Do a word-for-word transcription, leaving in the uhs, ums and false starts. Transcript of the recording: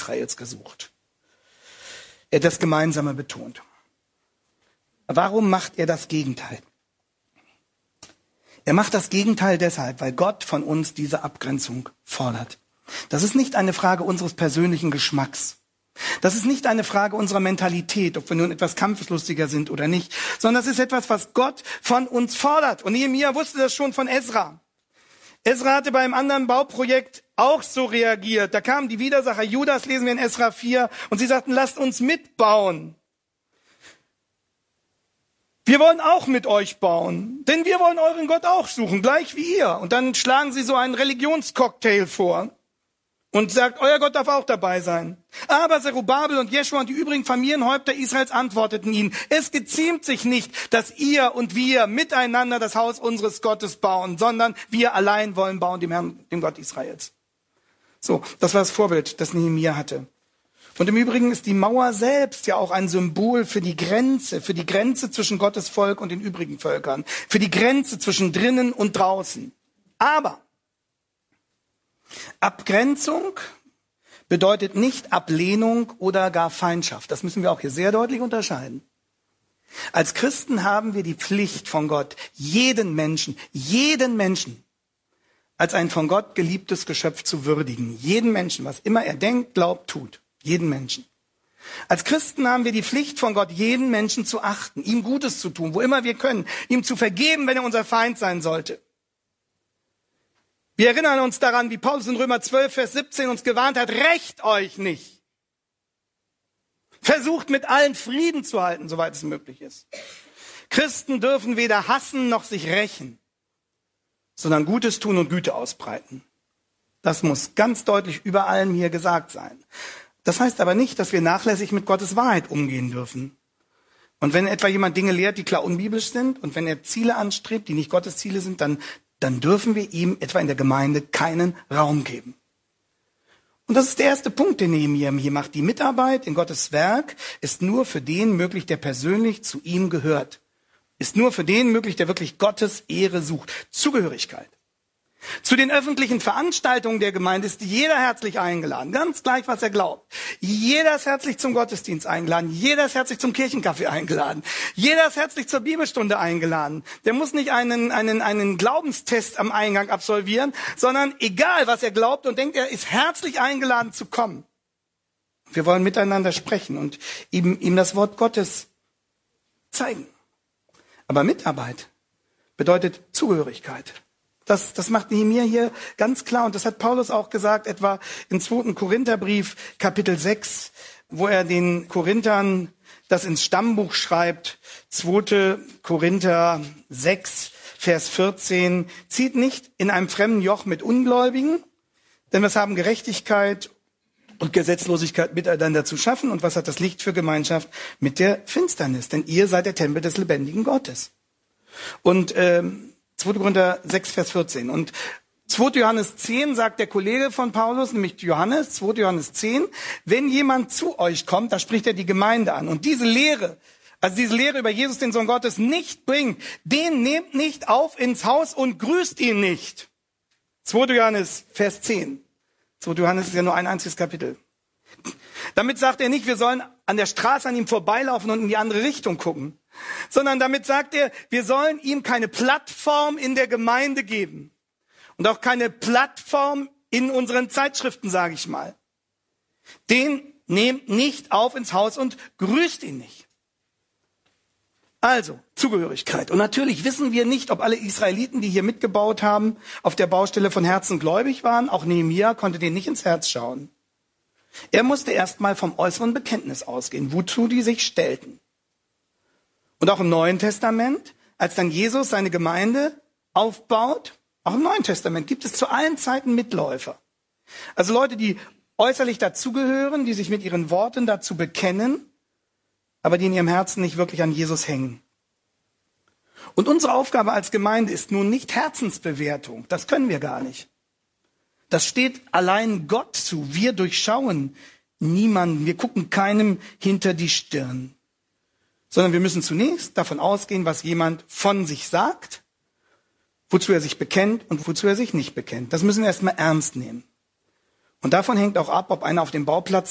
Israels gesucht. Er das Gemeinsame betont. Warum macht er das Gegenteil? Er macht das Gegenteil deshalb, weil Gott von uns diese Abgrenzung fordert. Das ist nicht eine Frage unseres persönlichen Geschmacks. Das ist nicht eine Frage unserer Mentalität, ob wir nun etwas kampfeslustiger sind oder nicht, sondern das ist etwas, was Gott von uns fordert. Und Nehemia wusste das schon von Esra. Esra hatte bei einem anderen Bauprojekt auch so reagiert. Da kamen die Widersacher Judas, lesen wir in Esra vier, und sie sagten, lasst uns mitbauen. Wir wollen auch mit euch bauen, denn wir wollen euren Gott auch suchen, gleich wie ihr. Und dann schlagen sie so einen Religionscocktail vor und sagt, euer Gott darf auch dabei sein. Aber Zerubabel und Jeschua und die übrigen Familienhäupter Israels antworteten ihnen, es geziemt sich nicht, dass ihr und wir miteinander das Haus unseres Gottes bauen, sondern wir allein wollen bauen, dem Herrn, dem Gott Israels. So, das war das Vorbild, das Nehemia hatte. Und im Übrigen ist die Mauer selbst ja auch ein Symbol für die Grenze, für die Grenze zwischen Gottes Volk und den übrigen Völkern, für die Grenze zwischen drinnen und draußen. Aber Abgrenzung bedeutet nicht Ablehnung oder gar Feindschaft. Das müssen wir auch hier sehr deutlich unterscheiden. Als Christen haben wir die Pflicht von Gott, jeden Menschen, jeden Menschen als ein von Gott geliebtes Geschöpf zu würdigen. Jeden Menschen, was immer er denkt, glaubt, tut. Jeden Menschen. Als Christen haben wir die Pflicht von Gott, jeden Menschen zu achten, ihm Gutes zu tun, wo immer wir können, ihm zu vergeben, wenn er unser Feind sein sollte. Wir erinnern uns daran, wie Paulus in Römer zwölf, Vers siebzehn uns gewarnt hat, rächt euch nicht. Versucht mit allen Frieden zu halten, soweit es möglich ist. Christen dürfen weder hassen noch sich rächen, sondern Gutes tun und Güte ausbreiten. Das muss ganz deutlich über allem hier gesagt sein. Das heißt aber nicht, dass wir nachlässig mit Gottes Wahrheit umgehen dürfen. Und wenn etwa jemand Dinge lehrt, die klar unbiblisch sind, und wenn er Ziele anstrebt, die nicht Gottes Ziele sind, dann, dann dürfen wir ihm etwa in der Gemeinde keinen Raum geben. Und das ist der erste Punkt, den Nehemia hier macht. Die Mitarbeit in Gottes Werk ist nur für den möglich, der persönlich zu ihm gehört. Ist nur für den möglich, der wirklich Gottes Ehre sucht. Zugehörigkeit. Zu den öffentlichen Veranstaltungen der Gemeinde ist jeder herzlich eingeladen, ganz gleich, was er glaubt. Jeder ist herzlich zum Gottesdienst eingeladen, jeder ist herzlich zum Kirchenkaffee eingeladen, jeder ist herzlich zur Bibelstunde eingeladen. Der muss nicht einen, einen, einen Glaubenstest am Eingang absolvieren, sondern egal, was er glaubt und denkt, er ist herzlich eingeladen zu kommen. Wir wollen miteinander sprechen und ihm, ihm das Wort Gottes zeigen. Aber Mitarbeit bedeutet Zugehörigkeit. Das, das macht Nehemia hier ganz klar. Und das hat Paulus auch gesagt, etwa im zweiten Korintherbrief, Kapitel sechs, wo er den Korinthern das ins Stammbuch schreibt. zweiter Korinther sechs, Vers vierzehn. Zieht nicht in einem fremden Joch mit Ungläubigen, denn was haben Gerechtigkeit und Gesetzlosigkeit miteinander zu schaffen? Und was hat das Licht für Gemeinschaft mit der Finsternis? Denn ihr seid der Tempel des lebendigen Gottes. Und ähm, zweiter Korinther sechs, Vers vierzehn. Und zweiter Johannes zehn sagt der Kollege von Paulus, nämlich Johannes, zweiter Johannes zehn, wenn jemand zu euch kommt, da spricht er die Gemeinde an. Und diese Lehre, also diese Lehre über Jesus, den Sohn Gottes, nicht bringt, den nehmt nicht auf ins Haus und grüßt ihn nicht. zweiter Johannes, Vers zehn. zweiter Johannes ist ja nur ein einziges Kapitel. Damit sagt er nicht, wir sollen an der Straße an ihm vorbeilaufen und in die andere Richtung gucken, sondern damit sagt er, wir sollen ihm keine Plattform in der Gemeinde geben und auch keine Plattform in unseren Zeitschriften, sage ich mal. Den nehmt nicht auf ins Haus und grüßt ihn nicht. Also, Zugehörigkeit. Und natürlich wissen wir nicht, ob alle Israeliten, die hier mitgebaut haben, auf der Baustelle von Herzen gläubig waren. Auch Nehemia konnte denen nicht ins Herz schauen. Er musste erst mal vom äußeren Bekenntnis ausgehen, wozu die sich stellten. Und auch im Neuen Testament, als dann Jesus seine Gemeinde aufbaut, auch im Neuen Testament gibt es zu allen Zeiten Mitläufer. Also Leute, die äußerlich dazugehören, die sich mit ihren Worten dazu bekennen, aber die in ihrem Herzen nicht wirklich an Jesus hängen. Und unsere Aufgabe als Gemeinde ist nun nicht Herzensbewertung. Das können wir gar nicht. Das steht allein Gott zu. Wir durchschauen niemanden. Wir gucken keinem hinter die Stirn. Sondern wir müssen zunächst davon ausgehen, was jemand von sich sagt, wozu er sich bekennt und wozu er sich nicht bekennt. Das müssen wir erstmal ernst nehmen. Und davon hängt auch ab, ob einer auf dem Bauplatz